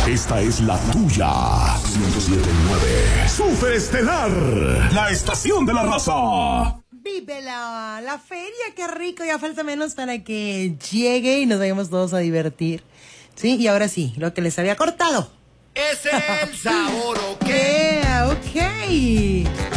Esta es la tuya. 107.9. Super Estelar, la estación de la raza. Vive la feria, qué rico. Ya falta menos para que llegue y nos vayamos todos a divertir. Sí, y ahora sí, lo que les había cortado. ¿Es el sabor o qué? Ok.